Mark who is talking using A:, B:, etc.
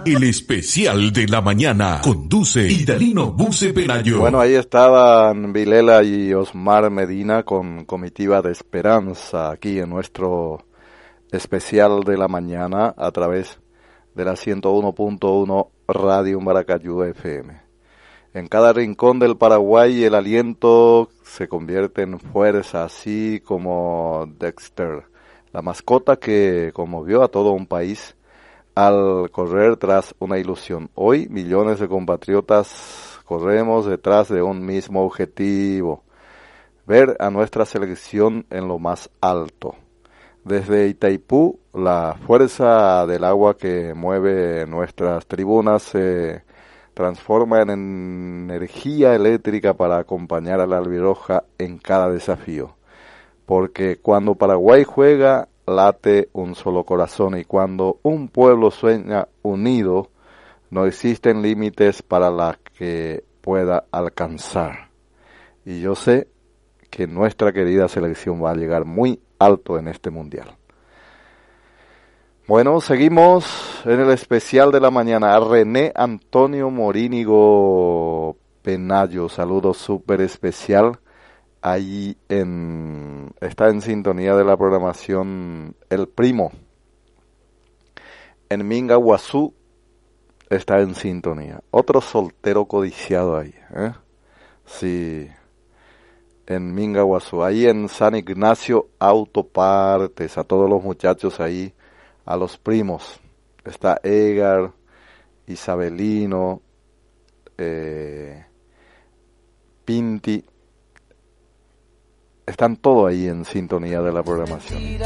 A: El especial de la mañana conduce Idalino Buse Pelayo.
B: Bueno, ahí estaban Vilela y Osmar Medina con Comitiva de Esperanza aquí en nuestro especial de la mañana a través de la 101.1 Radio Maracayú FM. En cada rincón del Paraguay el aliento se convierte en fuerza, así como Dexter, la mascota que conmovió a todo un país al correr tras una ilusión. Hoy millones de compatriotas corremos detrás de un mismo objetivo: ver a nuestra selección en lo más alto. Desde Itaipú, la fuerza del agua que mueve nuestras tribunas se transforma en energía eléctrica para acompañar a la albirroja en cada desafío. Porque cuando Paraguay juega, late un solo corazón, y cuando un pueblo sueña unido, no existen límites para la que pueda alcanzar. Y yo sé que nuestra querida selección va a llegar muy alto en este mundial. Bueno, seguimos en el especial de la mañana. A René Antonio Morínigo Penayo, saludo súper especial. Ahí está en sintonía de la programación El Primo. En Mingaguazú está en sintonía. Otro soltero codiciado ahí, ¿eh? Sí, en Mingaguazú. Ahí en San Ignacio Autopartes, a todos los muchachos ahí, a los primos. Está Edgar, Isabelino, Pinti. Están todos ahí en sintonía de la programación.